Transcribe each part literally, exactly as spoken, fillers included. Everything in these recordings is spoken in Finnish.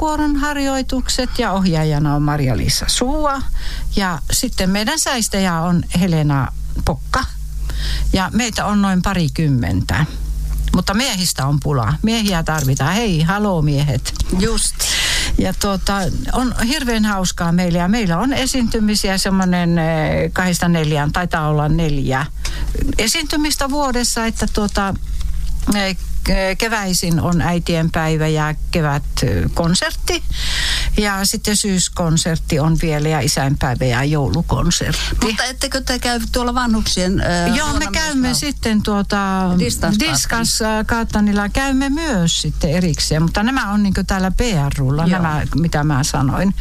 vastavuoron harjoitukset ja ohjaajana on Maria-Liisa Suua. Ja sitten meidän säistäjä on Helena Pokka ja meitä on noin parikymmentä. Mutta miehistä on pula. Miehiä tarvitaan. Hei, haloo miehet. Just. Ja tuota, on hirveän hauskaa meillä ja meillä on esiintymisiä semmoinen kahdesta neljään, taitaa olla neljä esiintymistä vuodessa, että tuota, keväisin on äitienpäivä ja kevätkonsertti ja sitten syyskonsertti on vielä ja isänpäivä ja joulukonsertti. Mutta ettekö te käy tuolla vanhuksien äh, Joo, me käymme myös sitten tuota Diskas-Kaattanilla käymme myös sitten erikseen, mutta nämä on niin kuin täällä P R:llä, nämä mitä mä sanoin.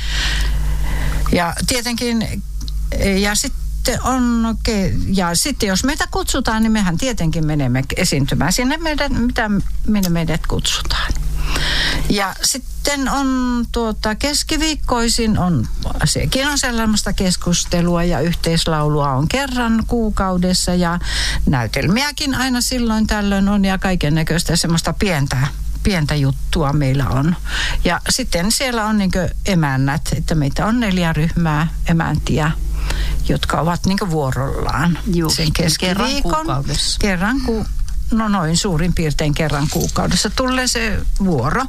Ja tietenkin, ja sitten on, ja sitten jos meitä kutsutaan, niin mehän tietenkin menemme esiintymään sinne, meidän, mitä minne meidät kutsutaan. Ja sitten on tuota keskiviikkoisin, on, sekin on sellaista keskustelua ja yhteislaulua on kerran kuukaudessa ja näytelmiäkin aina silloin tällöin on ja kaiken näköistä semmoista pientä. Pientä juttua meillä on. Ja sitten siellä on niin kuin emännät, että meitä on neljä ryhmää emäntiä, jotka ovat niin kuin vuorollaan. Juh, sen keskiviikon. Kerran kuukaudessa. Kerran ku, no noin suurin piirtein kerran kuukaudessa tulee se vuoro.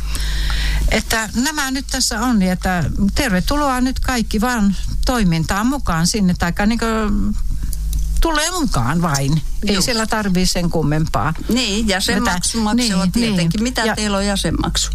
Että nämä nyt tässä on, että tervetuloa nyt kaikki vaan toimintaan mukaan sinne, taikka niin kuin tulee mukaan vain. Ei Just. siellä tarvitse sen kummempaa. Niin, jäsenmaksu maksaa niin, tietenkin. Niin. Mitä ja teillä on jäsenmaksu?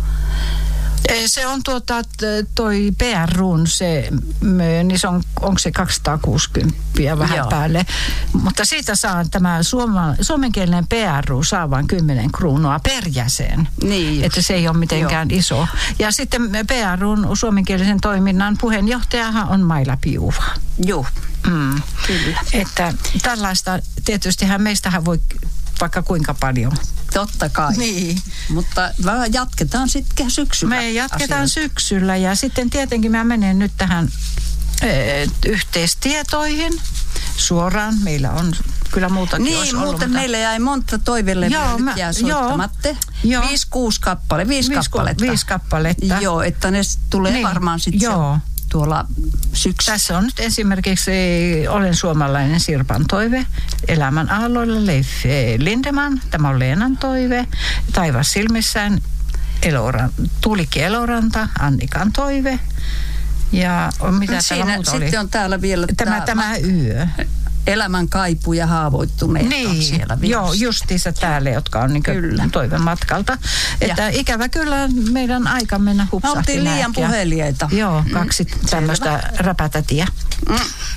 Se on tuota, toi P R:n, se, niin se on, onko se kaksisataakuusikymmentä vähän Joo. päälle. Mutta siitä saa tämä suoma, suomenkielinen P R saa vain kymmenen kruunua per jäsen. Niin. Että se ei ole mitenkään Joo. iso. Ja sitten P R:n suomenkielisen toiminnan puheenjohtajahan on Maila Piuva. Joo. Mm. Kyllä. Että tällaista, tietystihän meistähän voi vaikka kuinka paljon. Totta kai. Niin. Mutta jatketaan sitten syksyllä. Me jatketaan asioita. syksyllä ja sitten tietenkin mä menen nyt tähän e, yhteistietoihin suoraan. Meillä on kyllä muutakin Niin, olisi muuten ollut, mutta meillä jäi monta toivelevää nyt jää soittamatte. Joo. Viisi, kuusi kappale, viisi, viisi kappaletta. Viisi kappaletta. Joo, että ne tulee niin. varmaan sitten Joo. tuolla syksyllä. Tässä on nyt esimerkiksi Olen suomalainen Sirpan toive, Elämän aalloilla Leif Lindeman, tämä on Leenan toive, Taivas silmissään Eloran, Tuulikki Eloranta, Annikan toive ja mitä Siinä, täällä muuta oli? Sitten on täällä vielä tämä, tämä yö. Elämän kaipu ja haavoittuneet niin, on siellä vielä. Joo, justiinsa täällä, jotka on niin toivon matkalta. Että ja. Ikävä kyllä meidän aika mennä hupsahti. Me oltiin liian puheliaita. Joo, kaksi mm. tämmöistä räpätätiä. Mm.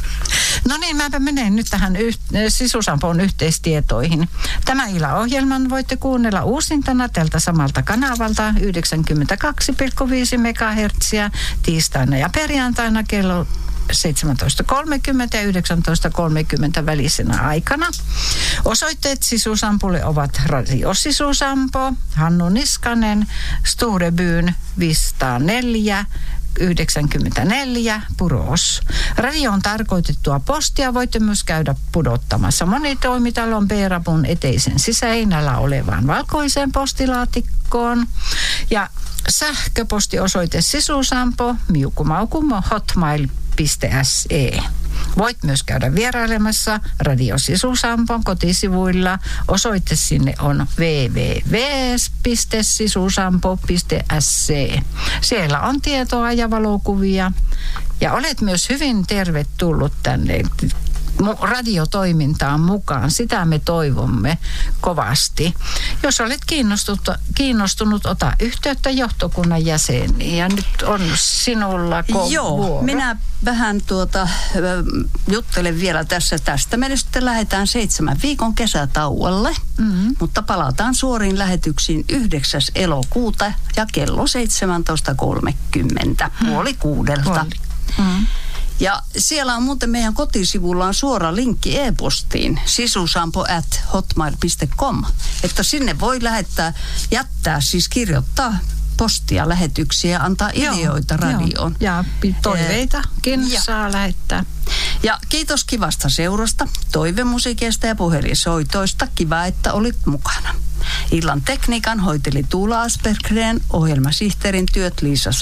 No niin, mäpä menen nyt tähän yh- Sisusampoon yhteistietoihin. Tämä iltaohjelman voitte kuunnella uusintana tältä samalta kanavalta yhdeksänkymmentäkaksi pilkku viisi megahertsiä tiistaina ja perjantaina kello seitsemäntoista kolmekymmentä ja yhdeksäntoista kolmekymmentä välisenä aikana. Osoitteet Sisusampolle ovat Radio Sisusampo, Hannu Niskanen, Storebyn viisisataaneljä yhdeksänkymmentäneljä Puros. Radio on tarkoitettua postia. Voitte myös käydä pudottamassa monitoimitalon B-rapun eteisen sisäinällä olevaan valkoiseen postilaatikkoon. Ja sähköpostiosoite Sisusampo, miukumaukumo, hotmail piste se. Voit myös käydä vierailemassa Radio Sisusampon kotisivuilla. Osoite sinne on double-u double-u double-u piste sisusampo piste se. Siellä on tietoa ja valokuvia. Ja olet myös hyvin tervetullut tänne radiotoimintaan mukaan. Sitä me toivomme kovasti. Jos olet kiinnostunut, kiinnostunut ota yhteyttä johtokunnan jäseniin. Ja nyt on sinulla ko- Joo, vuoro. Minä vähän tuota, juttelen vielä tässä tästä. Me nyt sitten lähdetään seitsemän viikon kesätauolle, mm-hmm. mutta palataan suoriin lähetyksiin yhdeksäs elokuuta ja kello seitsemäntoista kolmekymmentä, puoli kuudelta. Mm-hmm. Ja siellä on muuten meidän kotisivulla on suora linkki e-postiin sisusampo at hotmail piste com, että sinne voi lähettää, jättää, siis kirjoittaa postia, lähetyksiä ja antaa ideoita joo, radioon. Joo. Ja toiveitakin ja. saa lähettää. Ja kiitos kivasta seurasta, toivemusiikeista ja puhelinsoitoista. Kiva, että olit mukana. Illan tekniikan hoiteli Tuula Aspergren, ohjelmasihteerin työt Liisa